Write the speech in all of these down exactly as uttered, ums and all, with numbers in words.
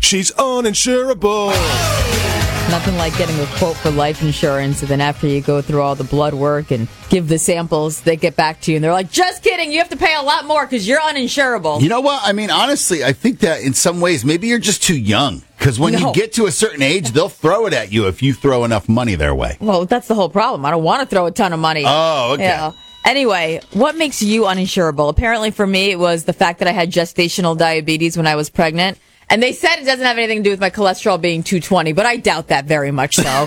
she's uninsurable. Nothing like getting a quote for life insurance, and then after you go through all the blood work and give the samples, they get back to you and they're like, just kidding, you have to pay a lot more because you're uninsurable. You know what? I mean, honestly, I think that in some ways, maybe you're just too young. Because when No. you get to a certain age, they'll throw it at you if you throw enough money their way. Well, that's the whole problem. I don't want to throw a ton of money. Oh, okay. Yeah. Anyway, what makes you uninsurable? Apparently for me, it was the fact that I had gestational diabetes when I was pregnant. And they said it doesn't have anything to do with my cholesterol being two twenty, but I doubt that very much so.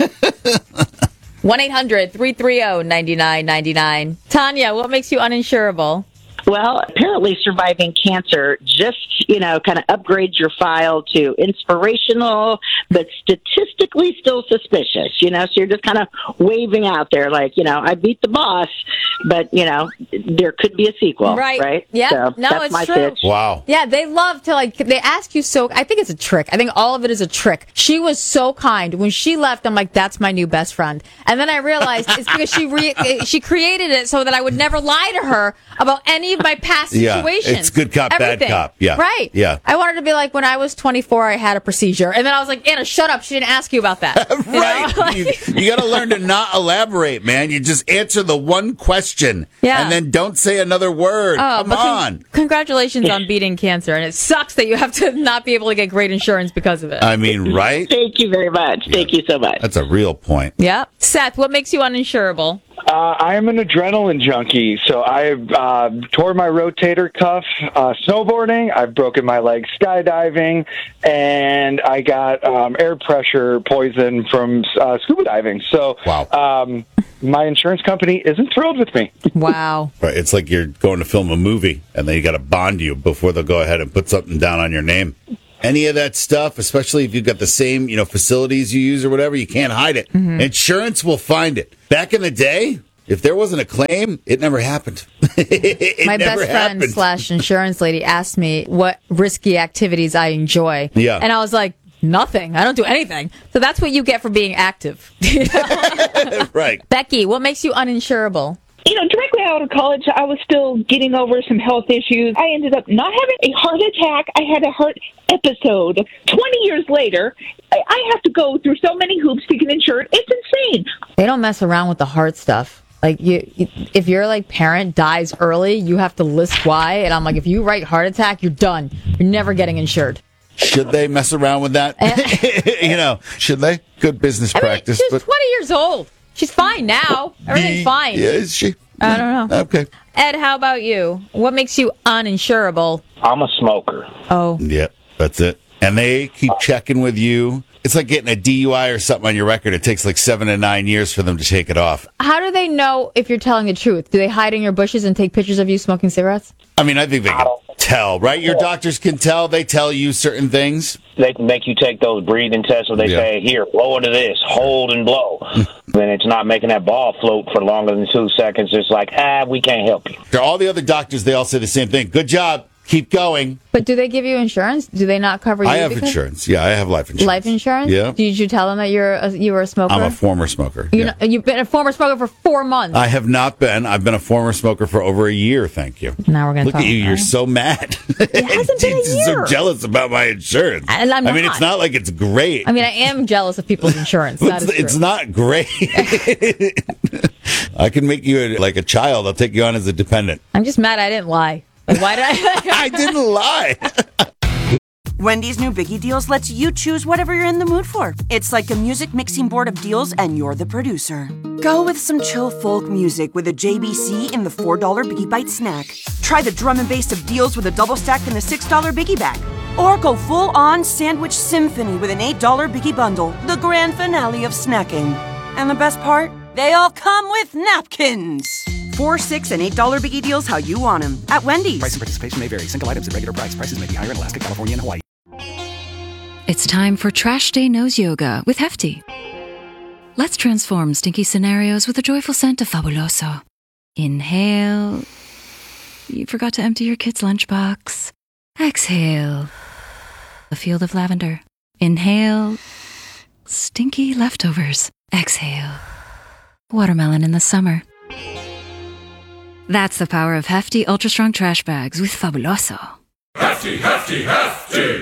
one eight hundred three three zero nine nine nine nine. Tanya, what makes you uninsurable? Well, apparently surviving cancer just, you know, kind of upgrades your file to inspirational, but statistically still suspicious, you know, so you're just kind of waving out there like, you know, I beat the boss, but, you know, there could be a sequel, right? Right. Yeah. So No, that's it's my true. pitch. Wow. Yeah, they love to, like, they ask you so, I think it's a trick. I think all of it is a trick. She was so kind. When she left, I'm like, that's my new best friend. And then I realized it's because she re- she created it so that I would never lie to her about any of my past Yeah, situations. it's good cop, bad Everything. cop. Yeah. Right. Yeah. I wanted to be like, when I was twenty-four, I had a procedure. And then I was like, Anna, shut up. She didn't ask you about that. You Right. know? Like- you you got to learn to not elaborate, man. You just answer the one question Yeah. and then don't say another word. Oh, Come but con- on. Congratulations on beating cancer. And it sucks that you have to not be able to get great insurance because of it. I mean, right? Thank you very much. Thank you so much. That's a real point. Yeah. Seth, what makes you uninsurable? Uh, I am an adrenaline junkie, so I've uh, tore my rotator cuff uh, snowboarding, I've broken my leg skydiving, and I got um, air pressure poison from uh, scuba diving. So Wow. um, my insurance company isn't thrilled with me. Wow. Right. It's like you're going to film a movie and then you got to bond you before they'll go ahead and put something down on your name. Any of that stuff, especially if you've got the same, you know, facilities you use or whatever, you can't hide it. Mm-hmm. Insurance will find it. Back in the day, if there wasn't a claim, it never happened. it My never best friend happened. slash insurance lady asked me what risky activities I enjoy. Yeah. And I was like, nothing. I don't do anything. So that's what you get for being active. Right. Becky, what makes you uninsurable? You know, directly out of college, I was still getting over some health issues. I ended up not having a heart attack. I had a heart episode. twenty years later, I I have to go through so many hoops to get insured. It's insane. They don't mess around with the heart stuff. Like, you, if your like parent dies early, you have to list why. And I'm like, if you write heart attack, you're done. You're never getting insured. Should they mess around with that? you know, should they? Good business I mean, practice. she's but twenty years old. She's fine now. Everything's fine. Yeah, is she? I don't know. Okay. Ed, how about you? What makes you uninsurable? I'm a smoker. Oh, Yeah, that's it. And they keep checking with you. It's like getting a D U I or something on your record. It takes like seven to nine years for them to take it off. how do they know if you're telling the truth? Do they hide in your bushes and take pictures of you smoking cigarettes? I mean, I think they can tell, right? Your doctors can tell. They tell you certain things. They can make you take those breathing tests where they Yeah. say, here, blow into this, hold and blow. Then it's not making that ball float for longer than two seconds. It's like, ah, we can't help you. All the other doctors, they all say the same thing. Good job. Keep going. But do they give you insurance? Do they not cover you? I have because- insurance. Yeah, I have life insurance. Life insurance? Yeah. Did you tell them that you're a, you were a smoker? I'm a former smoker. You yeah. know, you've been a former smoker for four months. I have not been. I've been a former smoker for over a year, thank you. Now we're going to Look talk at you. about You're it. so mad. It hasn't been a She's so year. jealous about my insurance. And I'm I mean, not. it's not like it's great. I mean, I am jealous of people's insurance. That it's, is true. it's not great. I can make you a, like a child. I'll take you on as a dependent. I'm just mad I didn't lie. Like, why did I? I didn't lie. Wendy's new Biggie Deals lets you choose whatever you're in the mood for. It's like a music mixing board of deals, and you're the producer. Go with some chill folk music with a J B C in the four dollar Biggie Bite snack. Try the drum and bass of deals with a double stack in the six dollar Biggie Bag. Or go full-on sandwich symphony with an eight dollar Biggie Bundle, the grand finale of snacking. And the best part? They all come with napkins. Four, six, and eight dollar Biggie Deals how you want them at Wendy's. Price and participation may vary. Single items at regular price. Prices may be higher in Alaska, California, and Hawaii. It's time for Trash Day Nose Yoga with Hefty. Let's transform stinky scenarios with a joyful scent of Fabuloso. Inhale. You forgot to empty your kid's lunchbox. Exhale. A field of lavender. Inhale. Stinky leftovers. Exhale. Watermelon in the summer. That's the power of Hefty Ultra Strong Trash Bags with Fabuloso. Hefty, hefty, hefty!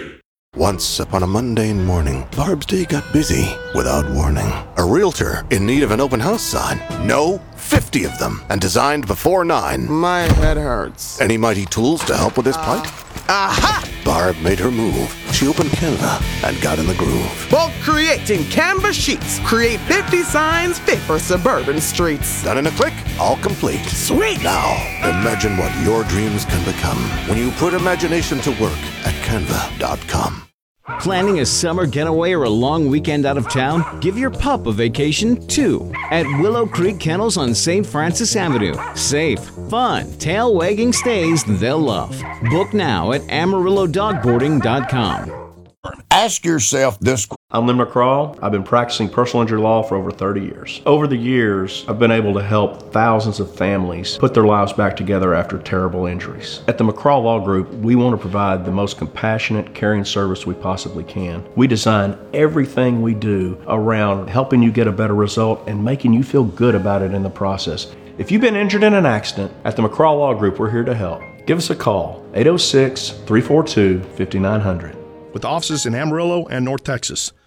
Once upon a mundane morning, Barb's day got busy without warning. A realtor in need of an open house sign. No, fifty of them, and designed before nine. My head hurts. Any mighty tools to help with this plight? Aha! Barb made her move. She opened Canva and got in the groove. Bulk creating Canva sheets. Create fifty signs fit for suburban streets. Done in a click, all complete. Sweet! Now, imagine what your dreams can become when you put imagination to work at canva dot com. Planning a summer getaway or a long weekend out of town? Give your pup a vacation too at Willow Creek Kennels on Saint Francis Avenue. Safe, fun, tail-wagging stays they'll love. Book now at amarillo dog boarding dot com. Ask yourself this. I'm Lynn McCraw. I've been practicing personal injury law for over thirty years. Over the years, I've been able to help thousands of families put their lives back together after terrible injuries. At the McCraw Law Group, we want to provide the most compassionate, caring service we possibly can. We design everything we do around helping you get a better result and making you feel good about it in the process. If you've been injured in an accident, at the McCraw Law Group, we're here to help. Give us a call, eight oh six, three four two, five nine zero zero. With offices in Amarillo and North Texas.